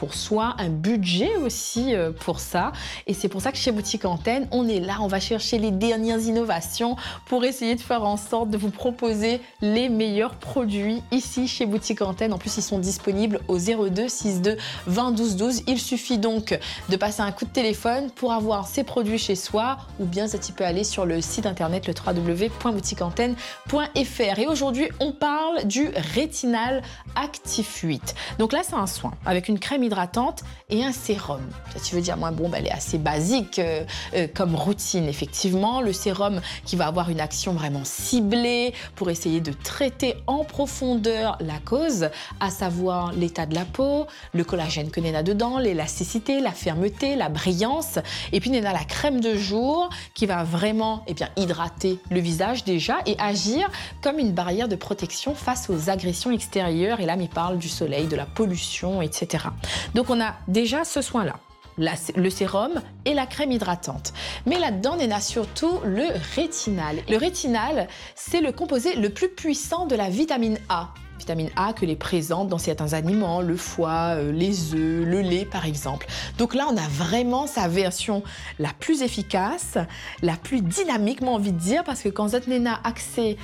pour soi, un budget aussi pour ça. Et c'est pour ça que chez Boutique Antenne, on est là, on va chercher les dernières innovations pour essayer de faire en sorte de vous proposer les meilleurs produits ici chez Boutique Antenne. En plus, ils sont disponibles au 02 62 20 12 12. Il suffit donc de passer un coup de téléphone pour avoir ces produits chez soi, ou bien tu peux aller sur le site internet le www.boutiqueantenne.fr. Et aujourd'hui, on parle du Rétinal Active 8. Donc là, c'est un soin avec une crème hydratante et un sérum. Ça, tu veux dire, moi, bon, elle est assez basique comme routine, effectivement. Le sérum qui va avoir une action vraiment ciblée pour essayer de traiter en profondeur la cause, à savoir l'état de la peau, le collagène que Néna a dedans, l'élasticité, la fermeté, la brillance. Et puis Néna, la crème de jour qui va vraiment hydrater le visage déjà et agir comme une barrière de protection face aux agressions extérieures. Et là, il parle du soleil, de la pollution, etc. Donc, on a déjà ce soin-là. Le sérum et la crème hydratante. Mais là-dedans, on a surtout le rétinal. Le rétinal, c'est le composé le plus puissant de la vitamine A. Vitamine A que les présente dans certains aliments, le foie, les œufs, le lait par exemple. Donc là, on a vraiment sa version la plus efficace, la plus dynamique, moi envie de dire, parce que quand vous avez accès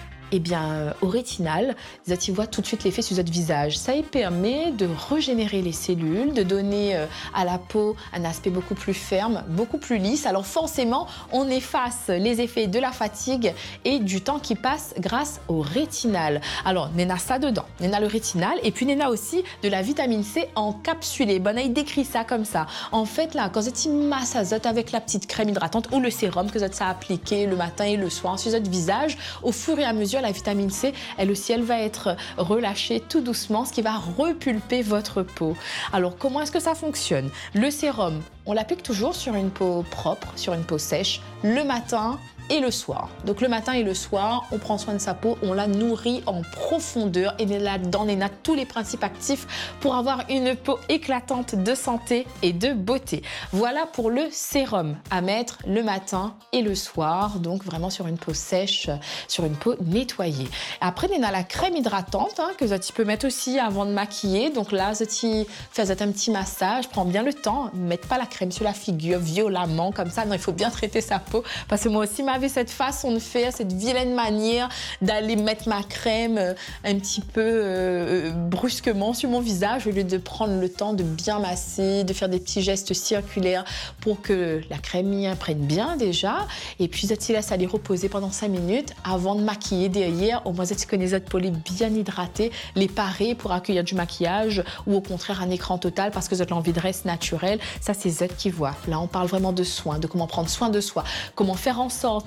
au rétinal, tu vois tout de suite l'effet sur votre visage. Ça y permet de régénérer les cellules, de donner à la peau un aspect beaucoup plus ferme, beaucoup plus lisse. Alors forcément, on efface les effets de la fatigue et du temps qui passe grâce au rétinal. Alors, Néna ça dedans. Néna le rétinal et puis Néna aussi de la vitamine C encapsulée. Bon, il décrit ça comme ça. En fait, là, quand vous êtes massage avec la petite crème hydratante ou le sérum que vous êtes appliqué le matin et le soir sur votre visage, au fur et à mesure, la vitamine C, elle aussi, elle va être relâchée tout doucement, ce qui va repulper votre peau. Alors, comment est-ce que ça fonctionne? Le sérum, on l'applique toujours sur une peau propre, sur une peau sèche, le matin et le soir. Donc le matin et le soir, on prend soin de sa peau, on la nourrit en profondeur et là-dedans, on a tous les principes actifs pour avoir une peau éclatante de santé et de beauté. Voilà pour le sérum à mettre le matin et le soir, donc vraiment sur une peau sèche, sur une peau nettoyée. Après, on a la crème hydratante que tu peux mettre aussi avant de maquiller. Donc là, tu fais un petit massage, prends bien le temps, ne mets pas la crème sur la figure violemment comme ça. Non, il faut bien traiter sa peau parce que moi aussi, j'avais cette façon de faire, cette vilaine manière d'aller mettre ma crème un petit peu brusquement sur mon visage au lieu de prendre le temps de bien masser, de faire des petits gestes circulaires pour que la crème y imprègne bien déjà. Et puis, tu laisses aller reposer pendant 5 minutes avant de maquiller derrière. Au moins, tu connais les peaux bien hydratées, les parer pour accueillir du maquillage ou au contraire un écran total parce que vous avez l'envie de reste naturel. Ça, c'est eux qui voient. Là, on parle vraiment de soins, de comment prendre soin de soi, comment faire en sorte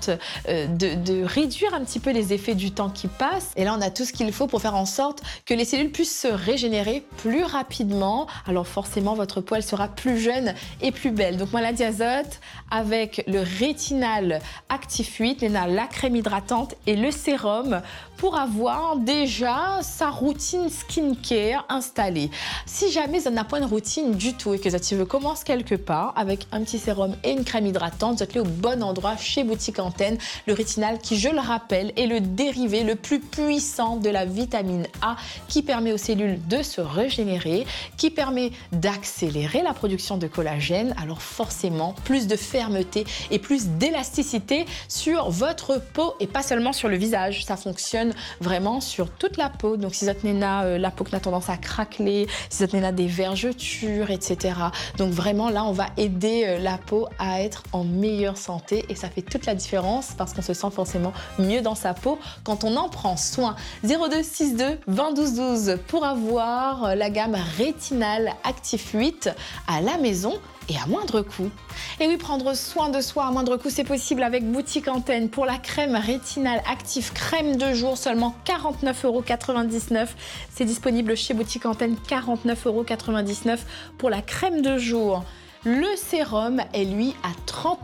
de réduire un petit peu les effets du temps qui passe. Et là, on a tout ce qu'il faut pour faire en sorte que les cellules puissent se régénérer plus rapidement. Alors forcément, votre peau, elle sera plus jeune et plus belle. Donc moi, la diazote avec le Rétinal Active 8, la crème hydratante et le sérum pour avoir déjà sa routine skincare installée. Si jamais vous n'avez pas une routine du tout et que tu veux commencer quelque part avec un petit sérum et une crème hydratante, vous êtes au bon endroit chez Boutique Antenne. Le rétinal qui, je le rappelle, est le dérivé le plus puissant de la vitamine A qui permet aux cellules de se régénérer, qui permet d'accélérer la production de collagène. Alors forcément, plus de fermeté et plus d'élasticité sur votre peau et pas seulement sur le visage. Ça fonctionne vraiment sur toute la peau. Donc si vous avez la peau qui a tendance à craqueler, si vous avez des vergetures, etc. Donc vraiment là, on va aider la peau à être en meilleure santé et ça fait toute la différence parce qu'on se sent forcément mieux dans sa peau quand on en prend soin. 02 62 20 12 12 pour avoir la gamme Rétinal Active 8 à la maison et à moindre coût. Et oui, prendre soin de soi à moindre coût, c'est possible avec Boutique Antenne. Pour la crème Rétinal Active crème de jour, seulement 49,99 €. C'est disponible chez Boutique Antenne, 49,99 € pour la crème de jour. Le sérum est lui à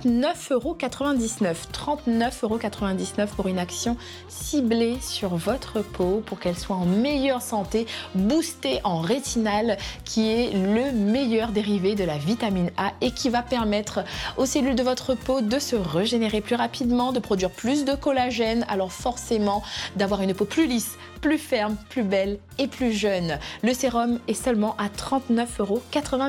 39,99 €. 39,99 € pour une action ciblée sur votre peau pour qu'elle soit en meilleure santé, boostée en rétinal qui est le meilleur dérivé de la vitamine A et qui va permettre aux cellules de votre peau de se régénérer plus rapidement, de produire plus de collagène, alors forcément d'avoir une peau plus lisse, plus ferme, plus belle et plus jeune. Le sérum est seulement à 39,99 €.